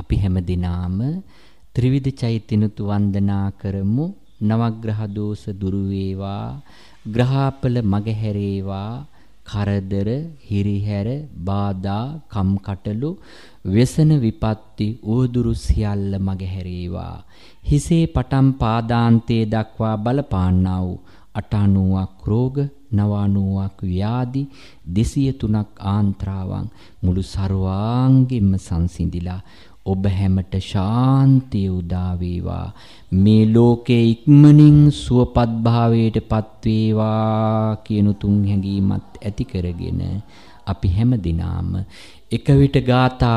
අපි හැම දිනාම ත්‍රිවිධ චෛත්‍යනුත් වන්දනා කරමු. නවග්‍රහ දෝෂ දුරු වේවා, ග්‍රහපල මගහැරේවා, කරදර, හිරිහැර, බාධා, කම්කටොළු, व्यसन විපත්ති උවදුරු සියල්ල මගහැරේවා. හිසේ පටන් පාදාන්තයේ දක්වා බලපාන්නා වූ 93ක් රෝග, 99ක් ව්‍යාධි, 203ක් ආන්ත්‍රාවන් මුළු සර්වාංගෙම සංසිඳිලා ඔබ හැමට ශාන්තිය උදා වේවා. මේ ලෝකේ ඉක්මනින් සුවපත් භාවයටපත් වේවා කියන තුන් හැඟීමත් ඇති කරගෙන අපි හැම දිනාම එක විට ගාථා